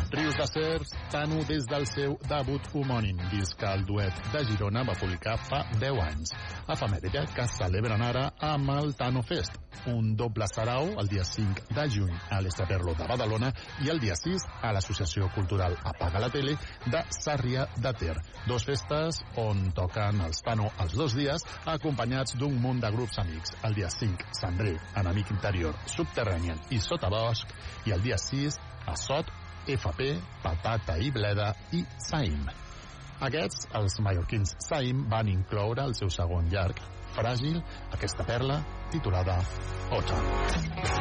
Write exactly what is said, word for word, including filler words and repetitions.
Rius de Cercs, Tano des del seu debut homònim, disc que el duet de Girona va publicar fa deu anys. Efemèride que celebren ara amb el Tano Fest, un doble sarau el dia cinc de juny a l'Estraperlo de Badalona i el dia sis a l'Associació Cultural Apaga la Tele de Sarrià de Ter. Dos festes on toquen els Tano els dos dies acompanyats d'un munt de grups amics. El dia cinc, Sandré, Enemic Interior, Subterranean i Sotabosc, i el dia sis, Assot, F P, Patata i Bleda i Saim. Aquests, els mallorquins Saim, van incloure el seu segon llarg, Fràgil, aquesta perla titulada Ocha.